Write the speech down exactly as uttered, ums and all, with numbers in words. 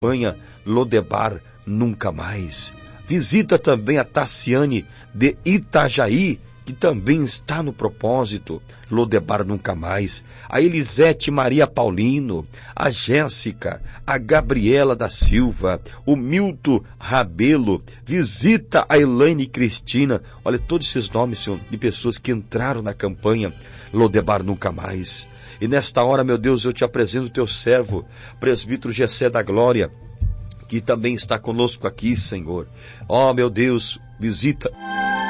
campanha Lodebar Nunca Mais. Visita também a Tassiane de Itajaí, que também está no propósito Lodebar Nunca Mais. A Elisete Maria Paulino, a Jéssica, a Gabriela da Silva, o Milton Rabelo. Visita a Elaine Cristina. Olha, todos esses nomes, Senhor, de pessoas que entraram na campanha Lodebar Nunca Mais. E nesta hora, meu Deus, eu te apresento o teu servo, presbítero Gessé da Glória, que também está conosco aqui, Senhor. Ó, meu Deus, visita